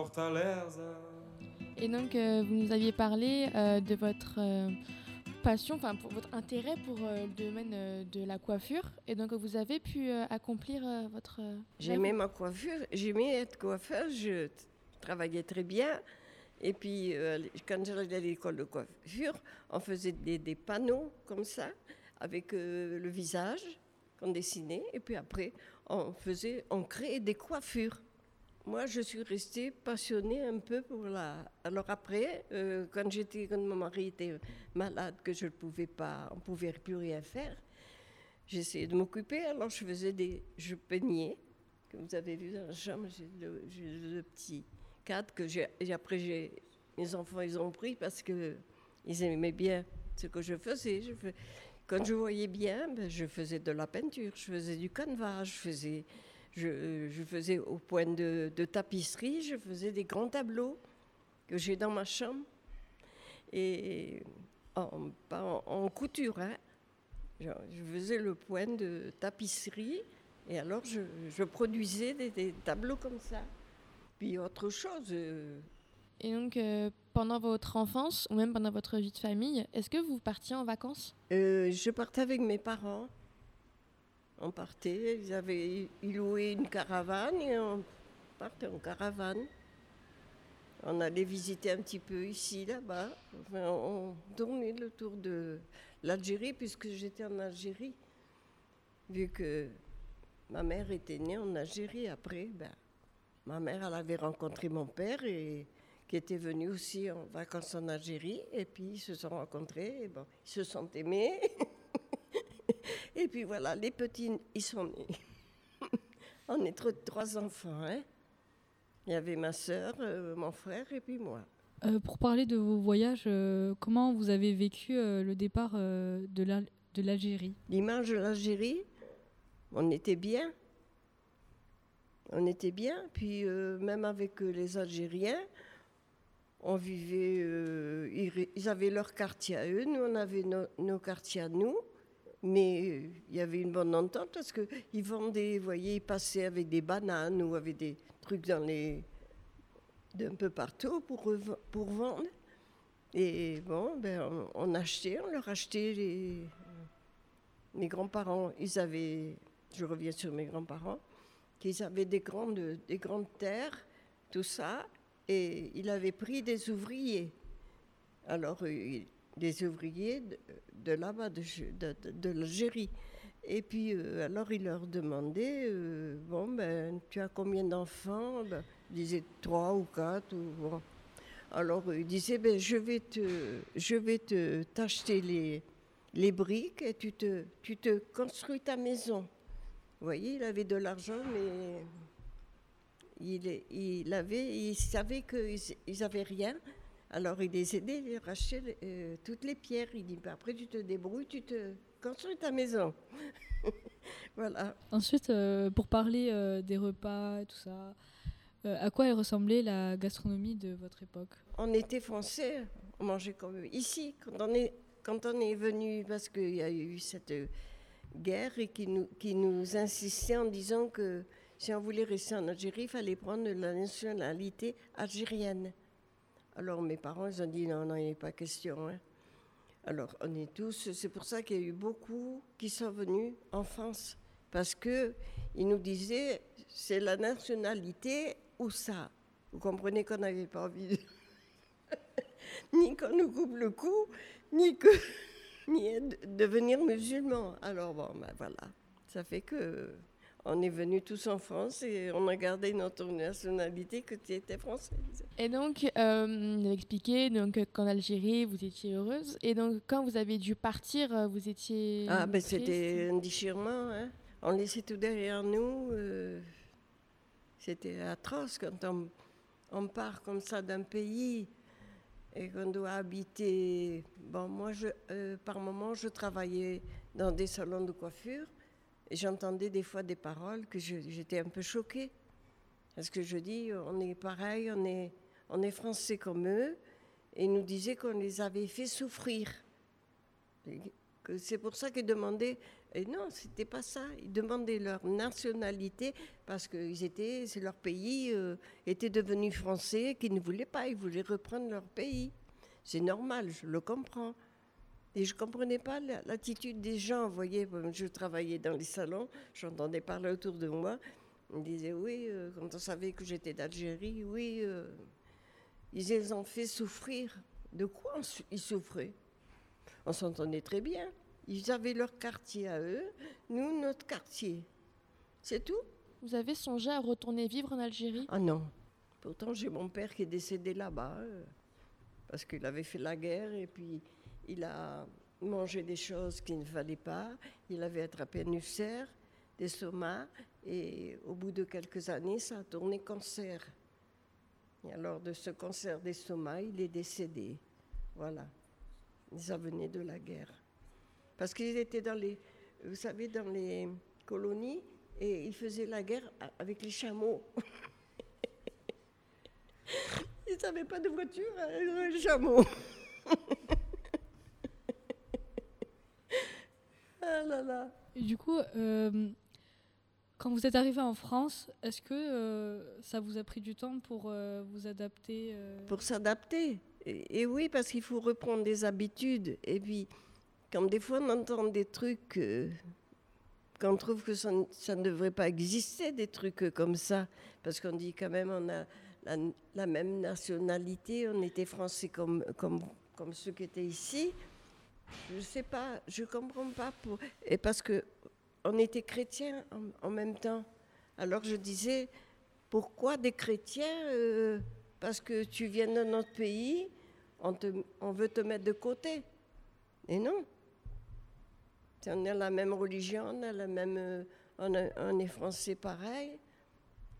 Et donc, vous nous aviez parlé de votre passion, enfin pour votre intérêt pour le domaine de la coiffure. Et donc, vous avez pu accomplir votre J'aimais rêve. ma coiffure, j'aimais être coiffeuse, travaillais très bien. Et puis, quand j'allais à l'école de coiffure, on faisait des panneaux comme ça, avec le visage qu'on dessinait. Et puis après, on créait des coiffures. Moi, je suis restée passionnée un peu pour la. Alors après, quand mon mari était malade, que je ne pouvais pas, on ne pouvait plus rien faire, j'essayais de m'occuper. Alors je peignais, comme vous avez vu dans la chambre, j'ai le petit cadre que mes enfants ils ont pris parce que ils aimaient bien ce que je faisais. Quand je voyais bien, ben, je faisais de la peinture, je faisais du canevas, je faisais au point de tapisserie, je faisais des grands tableaux que j'ai dans ma chambre. Et pas en couture, hein. Je faisais le point de tapisserie et alors je produisais des tableaux comme ça. Puis autre chose, Et donc, pendant votre enfance, ou même pendant votre vie de famille, est-ce que vous partiez en vacances? je partais avec mes parents. On partait, ils louaient une caravane et on partait en caravane. On allait visiter un petit peu ici, là-bas. Enfin, on tournait le tour de l'Algérie puisque j'étais en Algérie. Vu que ma mère était née en Algérie, après, ben, ma mère, elle avait rencontré mon père et qui était venu aussi en vacances en Algérie. Et puis, ils se sont rencontrés. Et bon, ils se sont aimés. Et puis voilà, les petits, ils sont nés. On est trois enfants, hein. Il y avait ma sœur, mon frère et puis moi. Pour parler de vos voyages, comment vous avez vécu le départ de l'Algérie? L'image de l'Algérie, on était bien. On était bien. Puis même avec les Algériens, on vivait. Ils avaient leur quartier à eux, nous on avait nos quartiers à nous. Mais il y avait une bonne entente parce qu'ils vendaient, vous voyez, ils passaient avec des bananes ou avec des trucs d'un peu partout pour vendre. Et bon, ben, on leur achetait mes grands-parents, je reviens sur mes grands-parents, qu'ils avaient des grandes terres, tout ça, et il avait pris des ouvriers. Alors, des ouvriers de là-bas, de l'Algérie. Et puis, alors, il leur demandait, bon, ben, tu as combien d'enfants? Ben, ils disaient 3 ou 4. Bon. Alors, il disait, ben, je vais t'acheter les briques et tu te construis ta maison. Vous voyez, il avait de l'argent, mais il savait qu'ils n'avaient rien. Alors, il les aidait, il rachetait toutes les pierres. Il dit, ben, après, tu te débrouilles, tu te construis ta maison. Voilà. Ensuite, pour parler des repas et tout ça, à quoi elle ressemblait la gastronomie de votre époque? On était français, on mangeait comme ici. Quand on est venu, parce qu'il y a eu cette guerre et qui nous insistait en disant que si on voulait rester en Algérie, il fallait prendre la nationalité algérienne. Alors mes parents, ils ont dit non, non, il n'est pas question, hein. Alors on est tous, c'est pour ça qu'il y a eu beaucoup qui sont venus en France. Parce qu'ils nous disaient, c'est la nationalité ou ça. Vous comprenez qu'on n'avait pas envie ni qu'on nous coupe le cou, ni de devenir musulman. Alors bon, ben voilà, ça fait que on est venus tous en France et on a gardé notre nationalité que tu étais française. Et donc, vous avez expliqué donc, qu'en Algérie, vous étiez heureuse. Et donc, quand vous avez dû partir, vous étiez Ah ben triste. c'était un déchirement, hein. On laissait tout derrière nous. C'était atroce quand on part comme ça d'un pays et qu'on doit habiter. Bon, moi, par moment, je travaillais dans des salons de coiffure et j'entendais des fois des paroles que j'étais un peu choquée. Parce que je dis, on est pareil, on est français comme eux, et ils nous disaient qu'on les avait fait souffrir. C'est pour ça qu'ils demandaient Et non, c'était pas ça. Ils demandaient leur nationalité parce que c'est leur pays était devenu français, qu'ils ne voulaient pas. Ils voulaient reprendre leur pays. C'est normal, je le comprends. Et je ne comprenais pas l'attitude des gens. Vous voyez, je travaillais dans les salons, j'entendais parler autour de moi. On disait oui, quand on savait que j'étais d'Algérie, oui, ils les ont fait souffrir. De quoi ils souffraient? On s'entendait très bien. Ils avaient leur quartier à eux, nous notre quartier. C'est tout. Vous avez songé à retourner vivre en Algérie? Ah non. Pourtant, j'ai mon père qui est décédé là-bas, parce qu'il avait fait la guerre et puis il a mangé des choses qu'il ne fallait pas. Il avait attrapé un ulcère d'estomac et au bout de quelques années, ça a tourné cancer. Et alors de ce cancer d'estomac, il est décédé. Voilà. Ça venait de la guerre. Parce qu'ils étaient dans les colonies et ils faisaient la guerre avec les chameaux. Ils n'avaient pas de voiture, les chameaux. Ah là là. Et du coup, quand vous êtes arrivé en France, est-ce que ça vous a pris du temps pour vous adapter Pour s'adapter. Et oui, parce qu'il faut reprendre des habitudes. Et puis, comme des fois on entend des trucs, qu'on trouve que ça ne devrait pas exister, des trucs comme ça. Parce qu'on dit quand même on a la même nationalité, on était français comme ceux qui étaient ici. Je ne sais pas, je ne comprends pas. Et parce qu'on était chrétiens en même temps. Alors je disais, pourquoi des chrétiens parce que tu viens de notre pays, on veut te mettre de côté. Et non. On a la même religion, on est français pareil.